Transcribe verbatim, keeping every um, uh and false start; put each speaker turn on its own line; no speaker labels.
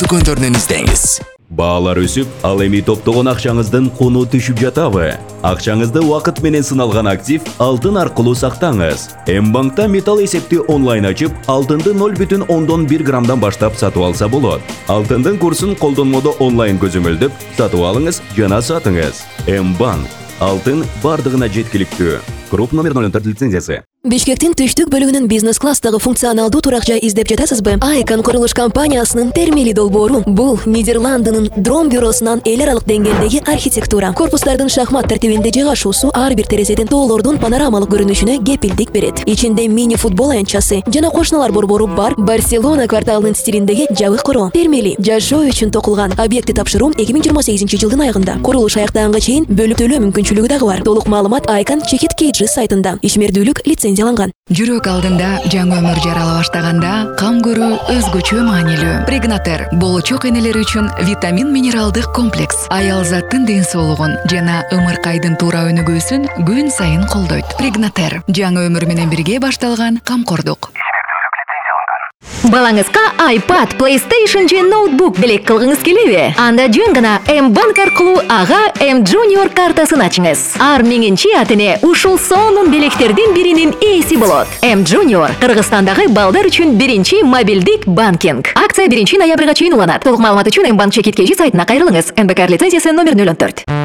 дүкөндөрүнөн издеңиз.
Баалар өсүп, ал эми топтогон акчаңыздын куну түшүп жатабы? Акчаңызды убакыт менен сыналган актив алтын аркылуу сактаңыз. М-банкта металл эсепти онлайн ачып, алтынды ноль бүтүн ондон бир граммдан баштап сатып алса болот. Алтындын курсун колдонмодо онлайн көзөмөлдөп, сатып алыңыз жана сатыңыз. М-банк. Алтын бардыгына жеткиликтүү. Круп номер ноль төрт лицензиясы.
Бишкектин түштүк бөлүгүнүн бизнес-класстагы функционалдуу турак жай издеп жатасызбы? Айкон курулуш компаниясынын термели долбоору. Бул Нидерландынын Дром бюросунан эл аралык деңгээлдеги архитектура. Корпустардын шахмат тартибинде жайгашуусу ар бир терезеден тоолордун панорамалык көрүнүшүнө кепилдик берет. Ичинде мини футбол аянтчасы жана кошуналар борбору бар. Барселона кварталынын стилиндеги жабык куруу. Термели жашоо үчүн токулган. Объекти тапшыруу эки миң жыйырма сегизинчи жылдын аягында. Курулуш аяктаганга чейин бөлүп төлөө мүмкүнчүлүгү дагы бар. Толук маалымат Айкон Чекит Кейджи сайтында. Ишмердүүлүк лицензияланган.
Жүрөк алдында жаңы өмүр жарала баштаганда кам көрүү өзгөчө маанилүү. Прегнатер болочок энелер үчүн витамин минералдык комплекс. Аял заттын ден соолугун жана ымыркайдын туура өнүгүүсүн күн сайын колдойт. Прегнатер жаңы өмүр менен бирге башталган камкордук.
Балаңызга iPad, PlayStation же ноутбук белек кылгыңыз келеби? Анда жөн гана М-банк аркылуу ага М-Junior картасын ачыңыз. Ар миңинчи атыне ушул сонун белектердин биринин ээси болот. М-Junior Кыргызстандагы балдар үчүн биринчи мобилдик банкинг. Акция биринчи ноябрга чейин уланат. Толук маалымат үчүн М-банк Чекит Кейджи сайтына кайрылыңыз. эн бэ ка эр лицензиясы номер ноль он төрт.